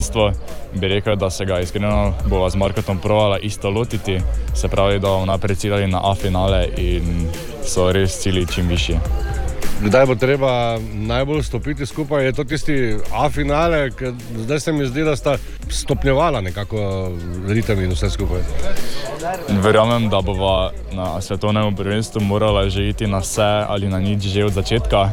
Bi rekel, da se ga iskreno bova z Markotom provala isto lotiti, se pravi, da bomo naprej ciljali na A-finale in so res cilji čim višji. Kdaj bo treba najbolj stopiti skupaj? Je to tisti A-finale, ker zdaj se mi zdi, da sta stopnjevala nekako ritem in vse skupaj. Verjamem, da bova na svetovnem prvenstvu morala že iti na vse ali na nič že od začetka.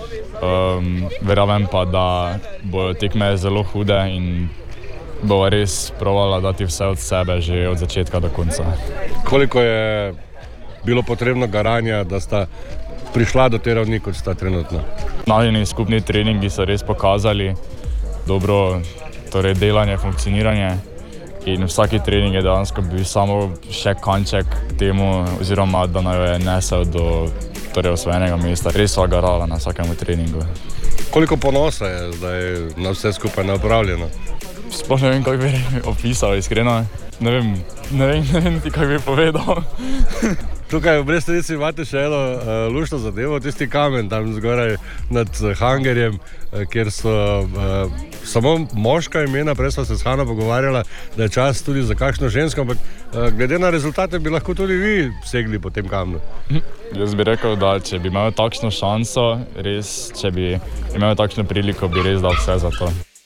Verjamem pa, da bojo tekme zelo hude in bova res provala dati vse od sebe že od začetka do konca. Koliko je bilo potrebno garanja, da sta prišla do te ravni, kot sta trenutno? Najini skupni treningi so res pokazali dobro torej delanje, funkcioniranje in vsaki trening je dejansko bil samo še kanček temu, oziroma da naj jo je nesel do torej osvojenega mesta. Res sva garala na vsakemu treningu. Koliko ponosa je zdaj na vse skupaj napravljeno? Sploh ne vem, kako bi opisal, iskreno. Ne vem ti, kako bi povedal. Tukaj v Brestanici imate še eno luštno zadevo, tisti kamen tam zgoraj nad hangerjem, kjer so samo moška imena, prej sva se s Hano pogovarjala, da je čas tudi za kakšno žensko, ampak glede na rezultate bi lahko tudi vi segli po tem kamnu. Jaz bi rekel, da če bi imel takšno šanso, res, če bi imel takšno priliko, bi res dal vse za to.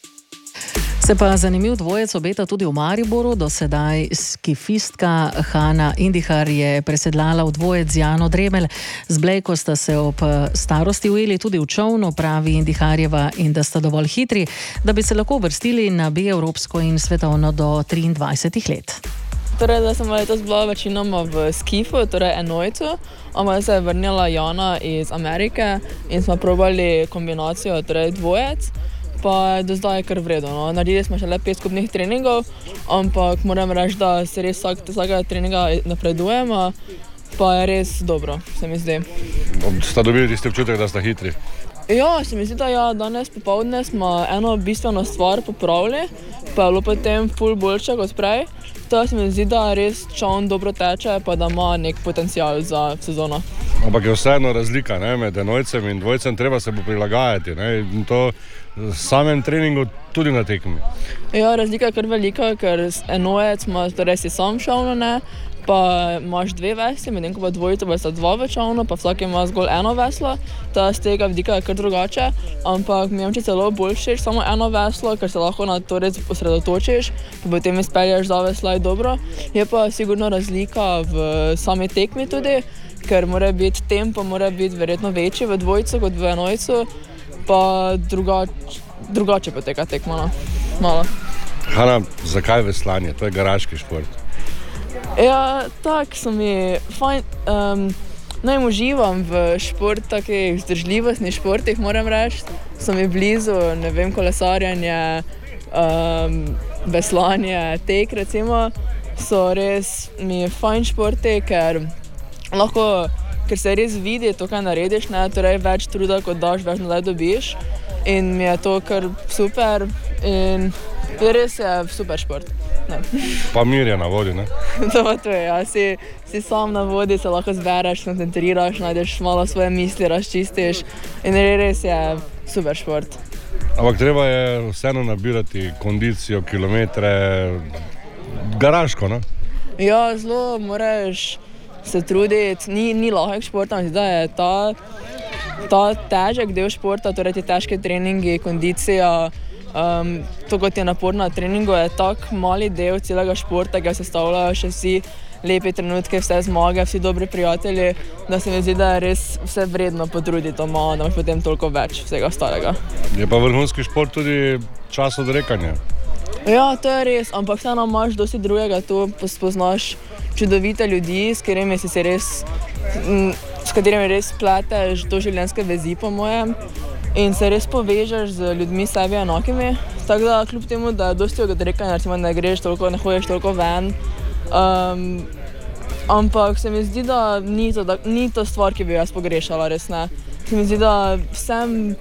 Se pa zanimiv dvojec obeta tudi v Mariboru. Do sedaj skifistka Hana Indihar je presedlala v dvojec z Jano Dremelj. Z Blejko sta se ob starosti ujeli tudi v čovnu, pravi Indiharjeva, in da sta dovolj hitri, da bi se lahko uvrstili na B evropsko in svetovno do 23 let. Torej, da sem letos bila večinoma v skifu, torej enojcu, ampak se je vrnila Jana iz Amerike in smo probali kombinacijo, torej dvojec. Pa do zdaj je kar vredno. No. Naredili smo še le 5 skupnih treningov, ampak moram reči, da se res vsakega treninga napredujemo, pa je res dobro, se mi zdi. Sta dobili tisti občutek, da sta hitri? Ja, se mi zdi, da ja, danes popoldne smo eno bistveno stvar popravili, pa je bilo potem ful boljše kot prej. To se mi zdi, da res čovn dobro teče, pa da ima nek potencial za sezono. Ampak je vseeno razlika, ne, med enojcem in dvojcem, treba se bo prilagajati, ne, in to v samem treningu tudi na tekmi. Ja, razlika je kar velika, ker enojec ima, torej si sam čovno, ne, pa imaš 2 vesli, medtem ko pa dvojica pa sta 2 v čovnu, pa vsak ima zgolj eno veslo, ta z tega vidika je kar drugače, ampak mi je celo bolj všeč samo eno veslo, ker se lahko na to res osredotočiš, pa potem izpelješ za veslaj dobro. Je pa sigurno razlika v sami tekmi tudi, ker mora biti tempo, mora biti verjetno večji v dvojcu kot v enojcu, pa drugače poteka tekma, no. Malo. Hana, zakaj veslanje? To je garaški šport. Ja, tako so mi fajn, naj uživam v šport, takih vzdržljivostnih športih, moram reči. So mi blizu, ne vem, kolesarjanje, veslanje, tek recimo, so res mi fajn športi, ker se res vidi to, kaj narediš, ne, torej več truda, kot daš, več nazaj dobiš in mi je to kar super in res je super šport. Ne. Pa mir je na vodi, ne? To je, ja, si sam na vodi, se lahko zbereš, koncentriraš, najdeš malo svoje misli, razčistiš in res je super šport. Ampak treba je vseeno nabirati kondicijo, kilometre, garaško, ne? Ja, zelo moraš se truditi, ni lahek šport, ampak da je ta težek del športa, torej ti težke treningi, kondicija, to, kot je napor na treningu, je tak mali del celega športa, ki se sestavljajo še vsi lepi trenutki, vse zmage, vsi dobri prijatelji, da se mi zdi, da je res vse vredno potruditi doma, da imaš potem toliko več vsega ostalega. Je pa vrhunski šport tudi čas odrekanja. Ja, to je res, ampak vseeno imaš dosti drugega, tu spoznaš čudovite ljudi, s katerimi res pleteš do življenjske vezi, po mojem. In se res povežeš z ljudmi sebi enakimi. Tako da, kljub temu, da je dosti odrekanja, recimo ne greš toliko, ne hodiš toliko ven. Ampak se mi zdi, da ni to stvar, ki bi jaz pogrešala, res ne. Se mi zdi, da vsem,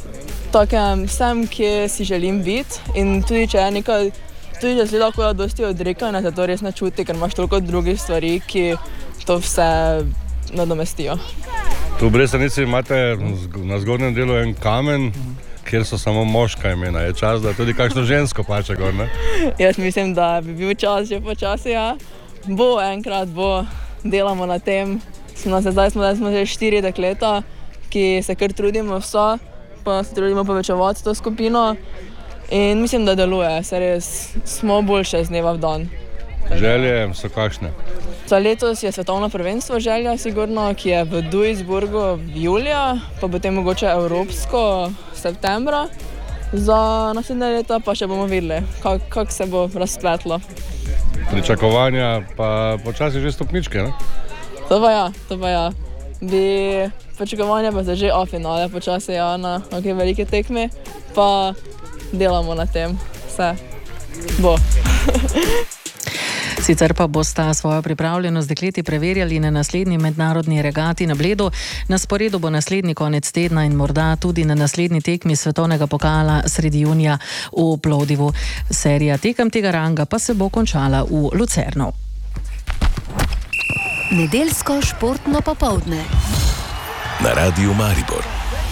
kje si želim biti in tudi če je nekaj, tudi če se lahko dosti odrekanja, se to res ne čuti, ker imaš toliko drugih stvari, ki to vse nadomestijo. Tu v Brestanici imate na zgornjem delu en kamen, kjer so samo moška imena. Je čas, da tudi kakšno žensko pače gor, ne? Jaz mislim, da bi bil čas že počasi, ja. Bo enkrat, delamo na tem. Zdaj smo že 4 dekleta, ki se kar trudimo vso, pa se trudimo povečevati to skupino. In mislim, da deluje, se res smo boljše z dneva v dan. Želje so kakšne? Za letos je svetovno prvenstvo želja, sigurno, ki je v Duisburgu julija, pa potem mogoče evropsko septembra. Za naslednje leta pa še bomo videli, kako se bo razpletlo. Pričakovanja pa počasi že stopničke, ne? To pa ja. Pričakovanja pa se že finale počasi, ja, na velike tekme, pa delamo na tem, vse bo. Sicer pa bosta svojo pripravljenost dekleti preverjali na naslednji mednarodni regati na Bledu. Na sporedu bo naslednji konec tedna in morda tudi na naslednji tekmi svetovnega pokala sredi junija v Plovdivu. Serija tekem tega ranga pa se bo končala v Lucernu. Nedeljsko športno popoldne na Radiu Maribor.